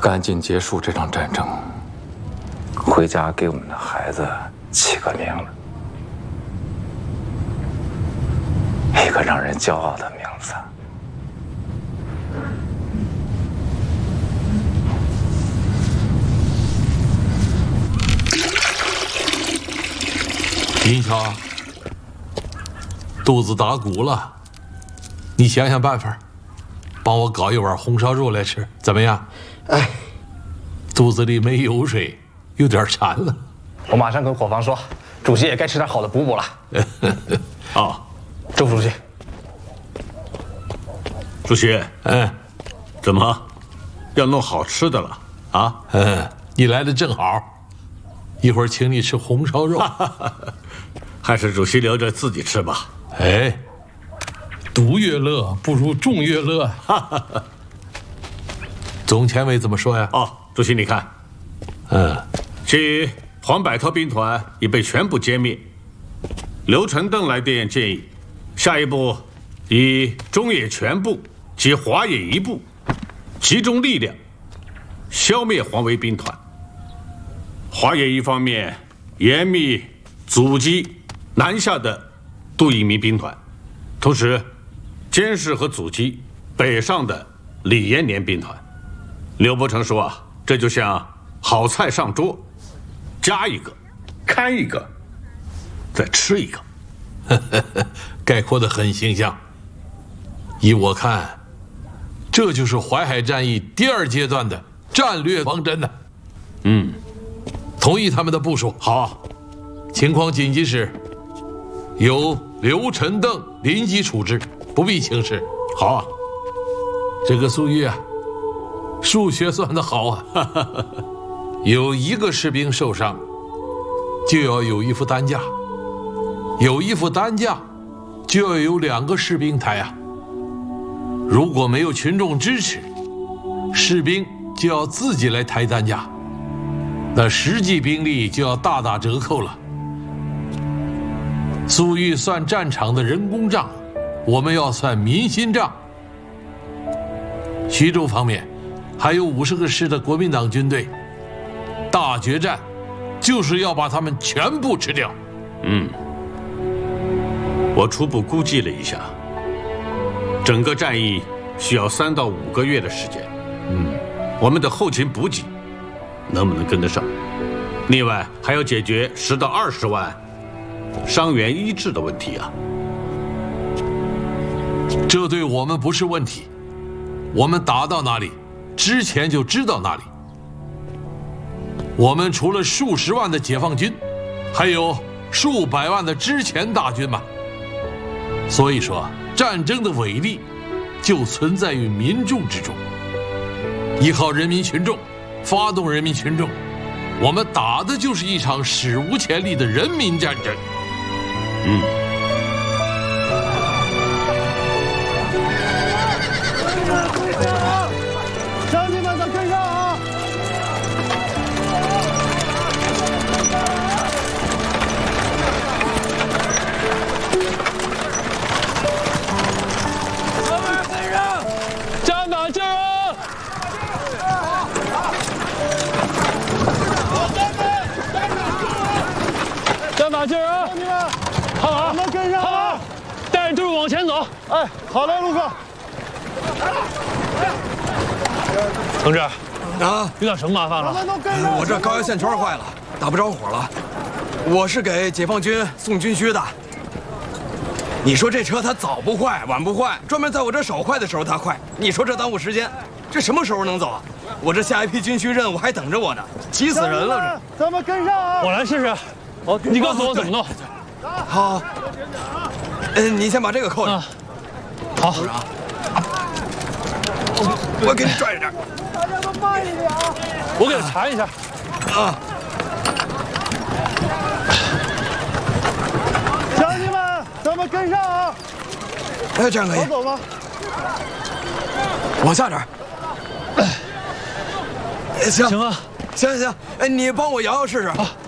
赶紧结束这场战争，回家给我们的孩子起个名字，一个让人骄傲的名字。 林乔，肚子打鼓了，你想想办法，帮我搞一碗红烧肉来吃，怎么样？ 哎， 肚子里没油水，有点馋了。 我马上跟伙房说，主席也该吃点好的补补了。 好， 周副主席。 主席，怎么要弄好吃的了啊？ 你来的正好，一会儿请你吃红烧肉。 还是主席留着自己吃吧。 哎，独乐乐不如众乐乐。总前委怎么说呀？ 哦，主席你看，其黄百韬兵团已被全部歼灭。刘承邓来电建议，下一步以中野全部及华野一部集中力量消灭黄维兵团。华野一方面严密阻击南下的杜聿明兵团，同时监视和阻击北上的李延年兵团。刘伯承说啊，这就像好菜上桌，夹一个，看一个，再吃一个。 概括得很形象。依我看，这就是淮海战役第2阶段的战略方针呢。同意他们的部署。 好， 情况紧急时，由刘承邓临机处置，不必轻视。 好啊， 这个粟裕啊，数学算得好啊。有1个士兵受伤，就要有1副担架；有1副担架，就要有2个士兵抬啊。如果没有群众支持，士兵就要自己来抬担架，那实际兵力就要大打折扣了。粟裕算战场的人工账，我们要算民心账。徐州方面还有50个师的国民党军队，大决战就是要把他们全部吃掉。 我初步估计了一下，整个战役需要3到5个月的时间。我们的后勤补给能不能跟得上？另外还要解决10到20万伤员医治的问题啊。 这对我们不是问题，我们打到哪里，之前就知道哪里。我们除了数十万的解放军，还有数百万的之前大军嘛。所以说，战争的伟力就存在于民众之中。依靠人民群众，发动人民群众，我们打的就是一场史无前例的人民战争。 乡亲们，咱跟上啊！咱们跟上！站党加油！站党加油！乡亲们，好，咱们跟上啊！带着队伍往前走。哎，好嘞，陆哥。同志，遇到什么麻烦了？ 我这高压线圈坏了，打不着火了。我是给解放军送军需的。你说这车它早不坏，晚不坏，专门在我这手坏的时候它坏。你说这耽误时间，这什么时候能走啊？我这下一批军需任务还等着我呢，急死人了这。 咱们跟上啊！我来试试。你告诉我怎么弄。 好。你先把这个扣上。 好。 我给你拽着点。 大家都慢一点啊！我给他缠一下。乡亲们，咱们跟上啊！ 哎，这样可以。 好走吗？ 往下点。行行啊， 行，哎，你帮我摇摇试试。